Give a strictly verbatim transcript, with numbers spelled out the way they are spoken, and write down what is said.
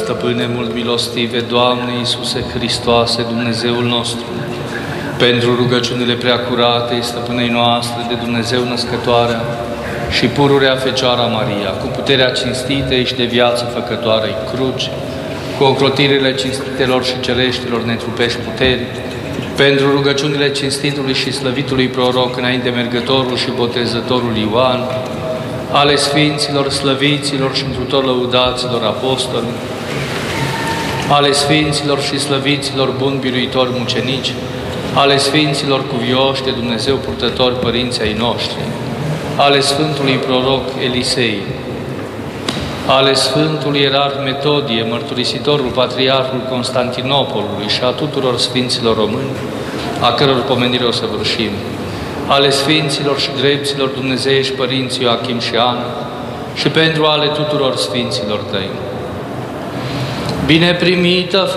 Stăpâne mult milostive, Doamne Iisuse Hristoase, Dumnezeul nostru, pentru rugăciunile preacurate, Stăpânei noastre, de Dumnezeu Născătoarea și pururea Fecioara Maria, cu puterea cinstitei și de viață făcătoarei cruci, cu ocrotirile cinstitelor și cereștilor netrupești puteri, pentru rugăciunile cinstitului și slăvitului proroc înainte mergătorul și botezătorul Ioan, ale sfinților, slăviților și întrutor lăudaților apostoli, ale sfinților și slăviților buni biruitori mucenici, ale sfinților cuvioși de Dumnezeu purtători părinții ai noștri, ale Sfântului Proroc Elisei, ale Sfântului Ierarh Metodie, mărturisitorul Patriarhul Constantinopolului și a tuturor sfinților români, a căror pomenire o săvârșim, ale sfinților și drepților dumnezeiești părinții Ioachim și Ana și pentru ale tuturor sfinților tăi. Bine primită